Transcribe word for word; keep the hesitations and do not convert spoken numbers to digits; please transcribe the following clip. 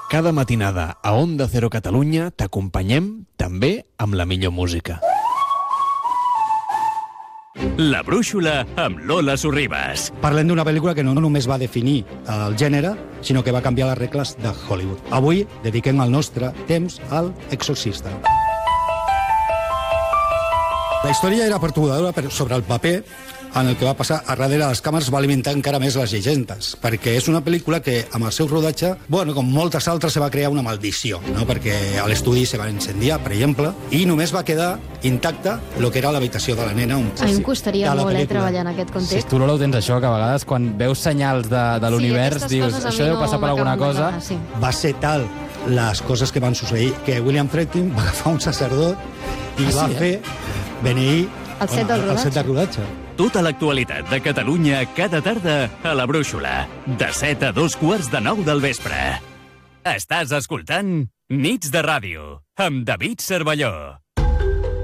Cada matinada a Onda Cero Catalunya t'acompanyem també amb la millor música. La Brúixola amb Lola Sorribas. Parlem d'una pel·lícula que no només va definir el gènere, sinó que va canviar les regles de Hollywood. Avui dediquem el nostre temps al Exorcista. La història era perturbadora, però sobre el paper en el que va passar a darrere de les càmeres va alimentar encara més les llegendes, perquè és una pel·lícula que, amb el seu rodatge, bueno, com moltes altres, se va crear una maldició, no? Perquè a l'estudi se va incendiar, per exemple, i només va quedar intacta el que era l'habitació de la nena. A mi em costaria molt eh, treballar en aquest context. Si tu, Lola, ho tens això, que a vegades quan veus senyals de, de l'univers sí, dius, això deu passar per alguna cosa. Sí. Va ser tal les coses que van succeir que William Friedkin va agafar un sacerdot i ah, va sí, fer eh? beneir el set del rodatge. El set de rodatge. Tota l'actualitat de Catalunya cada tarda a la Brúixola, de set a dos quarts de nou del vespre. Estàs escoltant Nits de Ràdio, amb David Cervelló.